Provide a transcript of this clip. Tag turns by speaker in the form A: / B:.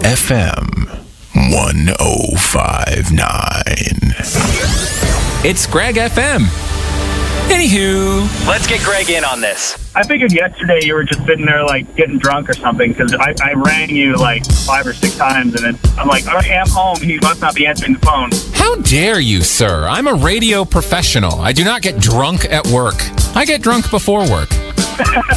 A: FM 1059.
B: It's Greg FM. Anywho, let's get Greg in on this.
C: I figured yesterday you were just sitting there, like, getting drunk or something, because I rang you, like, 5 or 6 times, and I'm like, I am home. He must not be answering the phone.
B: How dare you, sir? I'm a radio professional. I do not get drunk at work. I get drunk before work.